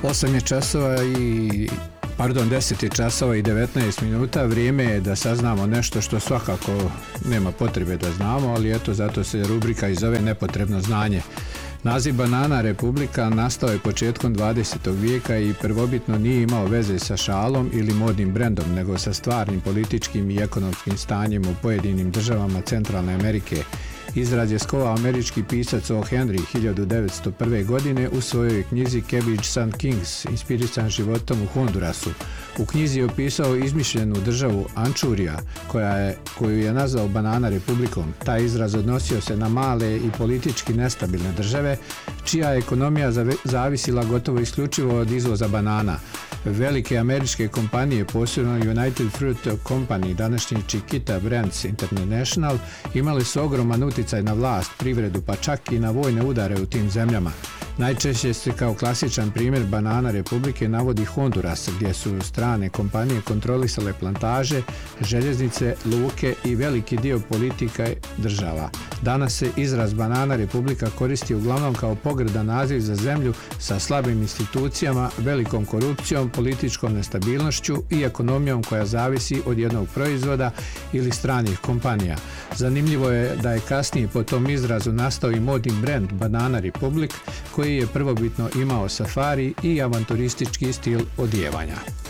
8 je časova i 10 je časova i 19 minuta, vrijeme je da saznamo nešto što svakako nema potrebe da znamo, ali eto zato se rubrika i zove nepotrebno znanje. Naziv Banana Republika nastao je početkom 20. vijeka i prvobitno nije imao veze sa šalom ili modnim brendom, nego sa stvarnim političkim i ekonomskim stanjem u pojedinim državama Centralne Amerike. Izraz je skovao američki pisac O. Henry 1901. godine u svojoj knjizi Cabbage Sun Kings, inspirisan životom u Hondurasu. U knjizi je opisao izmišljenu državu Ančurija, koju je nazvao Banana Republikom. Taj izraz odnosio se na male i politički nestabilne države, čija je ekonomija zavisila gotovo isključivo od izvoza banana. Velike američke kompanije, posebno United Fruit Company, današnji Chiquita Brands International, imali su ogroman utjecaj na vlast, privredu, pa čak i na vojne udare u tim zemljama. Najčešće se kao klasičan primjer Banana Republike navodi Honduras, gdje su strane kompanije kontrolisale plantaže, željeznice, luke i veliki dio politika država. Danas se izraz Banana Republika koristi uglavnom kao pogrdan naziv za zemlju sa slabim institucijama, velikom korupcijom, političkom nestabilnošću i ekonomijom koja zavisi od jednog proizvoda ili stranih kompanija. Zanimljivo je da je kasnije po tom izrazu nastao i modni brend Banana Republic, koji je prvobitno imao safari i avanturistički stil odijevanja.